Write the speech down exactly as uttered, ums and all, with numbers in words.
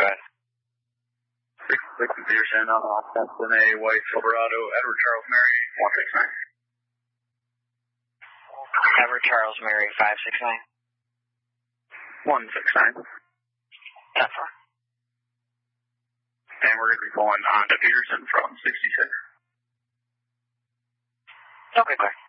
ahead. six six Peterson, uh, that's in a white Silverado, Edward Charles Mary, one six nine. Edward Charles Mary, five six nine. one six nine. ten four. And we're going to be pulling on to Peterson from sixty-six. Okay, clear.